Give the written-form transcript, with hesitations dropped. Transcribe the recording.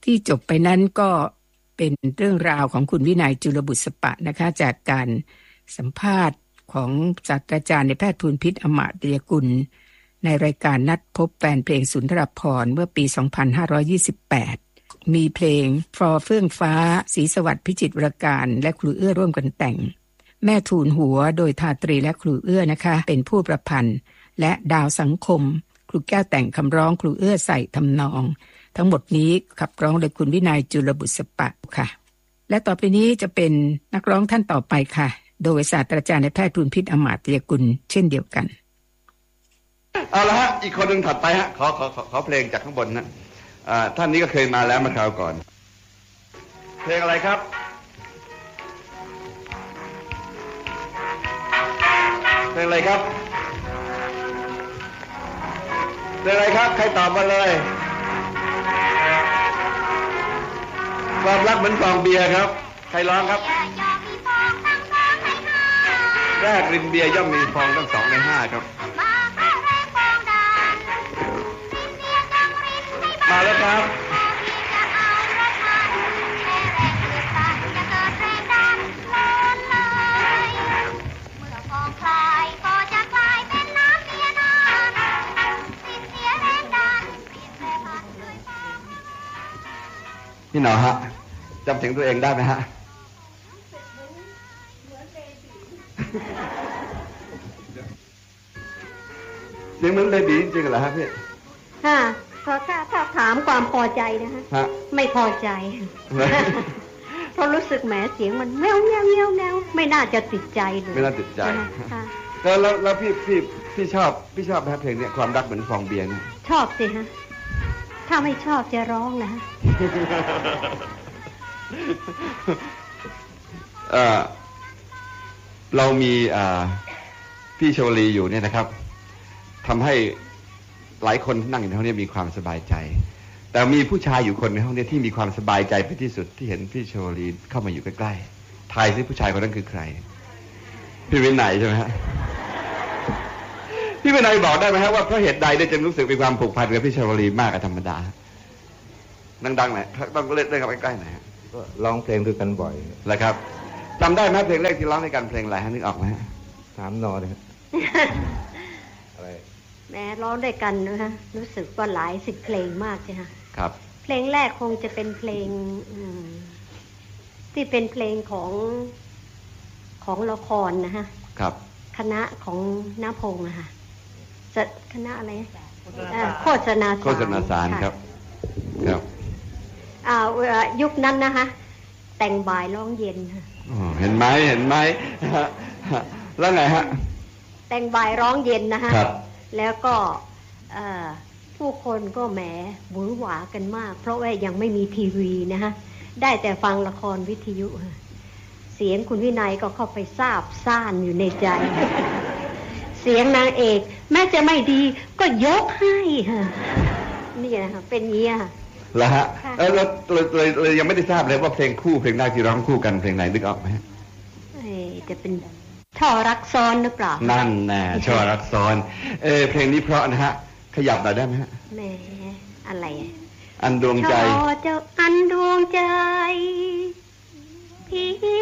ที่จบไปนั้นก็เป็นเรื่องราวของคุณวินัยจุลบุษปะนะคะจากการสัมภาษณ์ของศาสตราจารย์ในแพทย์ทูลพิษอมาตยกุลในรายการนัดพบแฟนเพลงสุนทรภรณ์เมื่อปี 2528 มีเพลงฟอเฟื่องฟ้าศรีสวัสดิ์พิจิตรวรการและครูเอื้อร่วมกันแต่งแม่ทูลหัวโดยทาตรีและครูเอื้อนะคะเป็นผู้ประพันธ์และดาวสังคมครูแก้วแต่งคำร้องครูเอื้อใส่ทำนองทั้งหมดนี้ขับร้องโดยคุณวินัยจุลบุษปะค่ะและต่อไปนี้จะเป็นนักร้องท่านต่อไปค่ะโดยศาสตราจารย์ในแพทย์ทูลพิษอมาตยกุลเช่นเดียวกันเอาละฮะอีกคนหนึ่งถัดไปฮะขอเพลงจากข้างบนนะท่านนี้ก็เคยมาแล้วมาคราวก่อนเพลงอะไรครับเพลงอะไรครับเพลงอะไรครับใครตอบมาเลยความรักเหมือนฟองเบียร์ครับใครร้องครับแรกรินเบียร์ย่อมมีฟองทั้ง2 ใน 5ครับมาแล้วครับพี่หนอฮะจำเสียงตัวเองได้ไหมฮะเสียงเหมือนเบบีจริงๆเหรอฮะพี่ค่ะเพราะถ้าถามความพอใจนะฮะไม่พอใจเพราะรู้สึกแหมเสียงมันแมวแมวแมวแมวไม่น่าจะติดใจเลยไม่น่าติดใจแล้วพี่ชอบไหมเพลงนี้ความรักเหมือนฟองเบียร์นี่ชอบสิฮะถ้าไม่ชอบจะร้องนะเรามีพี่โชลีอยู่เนี่ยนะครับทำให้หลายคนนั่งอยู่ในห้องนี้มีความสบายใจแต่มีผู้ชายอยู่คนในห้องนี้ที่มีความสบายใจไปที่สุดที่เห็นพี่โชลีเข้ามาอยู่ใกล้ๆทายซิผู้ชายคนนั้นคือใครพี่วินัยใช่ไหมฮะพี่วินัยบอกได้ไหมฮะว่าเพราะเหตุใดได้จึงรู้สึกมีความผูกพันกับพี่โชลีมากกว่าธรรมดาดังๆหน่อยต้องเล่นได้กับใกล้ๆหน่อยฮะก็ร้องเพลงด้วยกันบ่อยแหละครับจำได้ไหมเพลงแรกที่ร้องในการเพลงอะไรฮะนึกออกไหม 3 นอเลยอะไรแม้ร้องด้วยกันนะฮะรู้สึกว่าหลาย10 เพลงมากใช่ไหมครับเพลงแรกคงจะเป็นเพลงที่เป็นเพลงของละครนะฮะครับคณะของณพงษ์นะคะคณะอะไรโฆษณาสารครับยุคนั้นนะคะแต่งบ่ายร้องเย็นเห็นไหมแล้วไงฮะแต่งบ่ายร้องเย็นนะคะแล้วก็ผู้คนก็แหมหวือหวากันมากเพราะว่ายังไม่มีทีวีนะคะได้แต่ฟังละครวิทยุเสียงคุณวินัยก็เข้าไปซาบซ่านอยู่ในใจเสียงนางเอกแม้จะไม่ดีก็ยกให้นี่นะคะเป็นเงี้ยแล้วฮะเลยยังไม่ได้ทราบเลยว่าเพลงคู่เพลงแรกที่ร้องคู่กันเพลงไหนนึกออกไหมจะเป็นช่อรักซ้อนหรือเปล่านั่นแน่ช่อรักซ้อนเพลงนี้เพราะนะฮะขยับหน่อยได้ไหมฮะแหมอะไรอันดวงใจช่อเจ้าอันดวงใจพี่